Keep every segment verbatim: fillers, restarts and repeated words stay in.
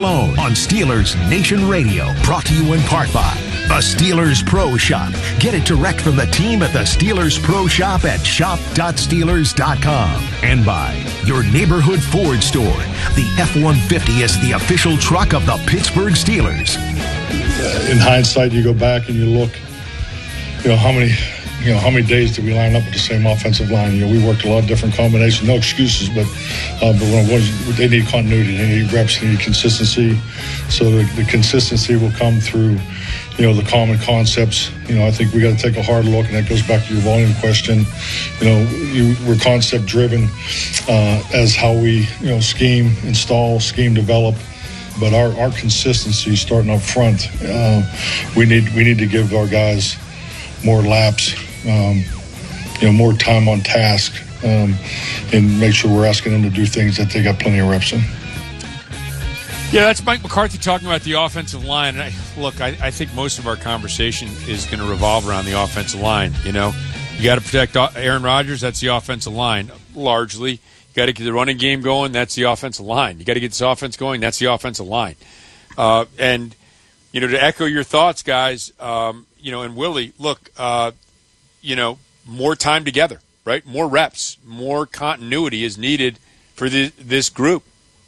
Alone on Steelers Nation Radio, brought to you in part by the Steelers Pro Shop. Get it direct from the team at the Steelers Pro Shop at shop dot steelers dot com. And by your neighborhood Ford store. The F one fifty is the official truck of the Pittsburgh Steelers. In hindsight, you go back and you look, you know, how many... You know, how many days did we line up with the same offensive line? You know, we worked a lot of different combinations. No excuses, but uh, but when it was, they need continuity, they need reps, they need consistency. So the, the consistency will come through, you know, the common concepts. You know, I think we got to take a hard look, and that goes back to your volume question. You know, you, we're concept driven uh, as how we, you know, scheme, install, scheme, develop. But our, our consistency starting up front, uh, we need we need to give our guys more laps. Um, you know, more time on task, um, and make sure we're asking them to do things that they got plenty of reps in. Yeah, that's Mike McCarthy talking about the offensive line. And I, look, I, I think most of our conversation is going to revolve around the offensive line. You know, you got to protect Aaron Rodgers. That's the offensive line, largely. You got to get the running game going. That's the offensive line. You got to get this offense going. That's the offensive line. Uh, and you know, to echo your thoughts, guys. Um, you know, and Willie, look. Uh, you know, more time together, right? More reps, more continuity is needed for the, this group.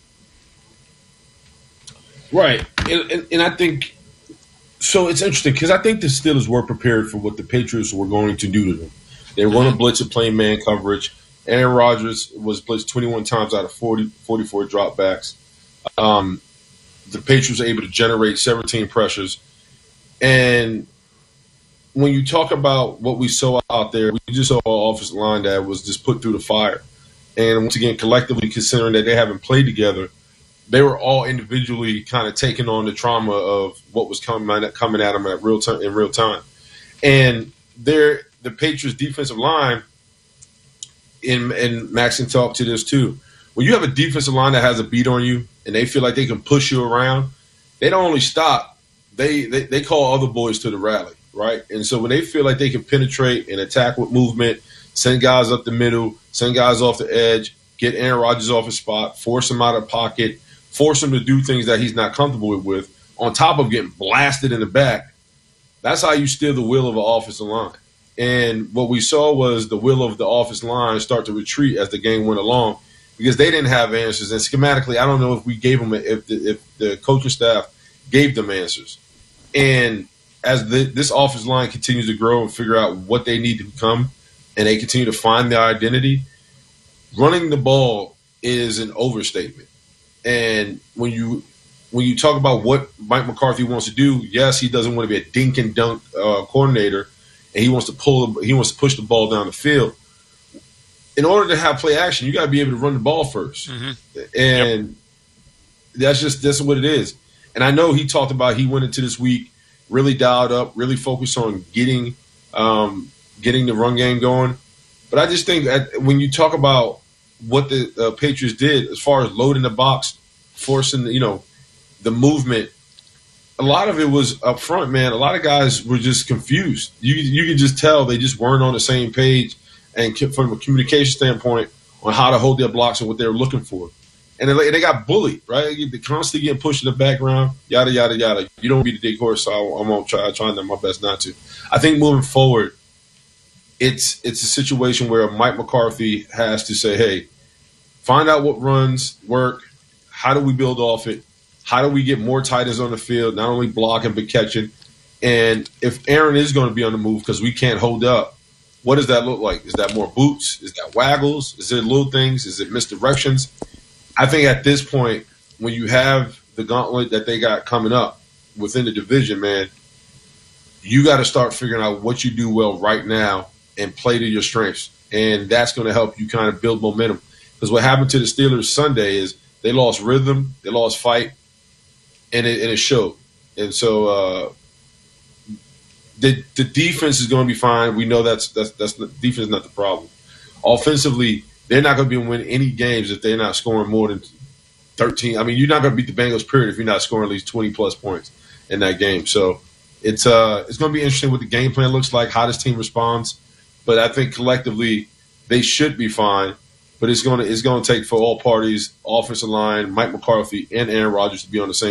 Right. And, and, and I think – so it's interesting because I think the Steelers were prepared for what the Patriots were going to do to them. They were going to blitz and play man coverage. Aaron Rodgers was blitzed twenty-one times out of forty, forty-four dropbacks. Um, the Patriots were able to generate seventeen pressures. And – when you talk about what we saw out there, we just saw an offensive line that was just put through the fire. And once again, collectively, considering that they haven't played together, they were all individually kind of taking on the trauma of what was coming coming at them at real time in real time. And they're, the Patriots' defensive line, and, and Max can talk to this too, when you have a defensive line that has a beat on you and they feel like they can push you around, they don't only stop, they they, they call other boys to the rally. Right. And so when they feel like they can penetrate and attack with movement, send guys up the middle, send guys off the edge, get Aaron Rodgers off his spot, force him out of pocket, force him to do things that he's not comfortable with, on top of getting blasted in the back, that's how you steal the will of an offensive line. And what we saw was the will of the offensive line start to retreat as the game went along because they didn't have answers. And schematically, I don't know if we gave them, if the, if the coaching staff gave them answers. And as the, this offensive line continues to grow and figure out what they need to become, and they continue to find their identity, running the ball is an overstatement. And when you when you talk about what Mike McCarthy wants to do, yes, he doesn't want to be a dink and dunk uh, coordinator, and he wants to pull, he wants to push the ball down the field. In order to have play action, you got to be able to run the ball first, mm-hmm. and yep. that's just that's what it is. And I know he talked about he went into this week really dialed up, really focused on getting um, getting the run game going. But I just think that when you talk about what the uh, Patriots did as far as loading the box, forcing, you know, the movement, a lot of it was up front, man. A lot of guys were just confused. You you could just tell they just weren't on the same page, and from a communication standpoint on how to hold their blocks and what they were looking for. And they, they got bullied, right? They're constantly getting pushed in the background, yada, yada, yada. You don't be the big horse, so I, I won't try. I'm trying my best not to. I think moving forward, it's it's a situation where Mike McCarthy has to say, hey, find out what runs work. How do we build off it? How do we get more tight ends on the field, not only blocking but catching? And if Aaron is going to be on the move because we can't hold up, what does that look like? Is that more boots? Is that waggles? Is it little things? Is it misdirections? I think at this point, when you have the gauntlet that they got coming up within the division, man, you got to start figuring out what you do well right now and play to your strengths. And that's going to help you kind of build momentum. Because what happened to the Steelers Sunday is they lost rhythm, they lost fight, and it, and it showed. And so uh, the the defense is going to be fine. We know that's that's that's the defense is not the problem. Offensively, they're not going to be able to win any games if they're not scoring more than thirteen. I mean, you're not going to beat the Bengals, period, if you're not scoring at least twenty-plus points in that game. So it's uh, it's going to be interesting what the game plan looks like, how this team responds. But I think collectively they should be fine. but it's going to it's going to take for all parties, offensive line, Mike McCarthy, and Aaron Rodgers to be on the same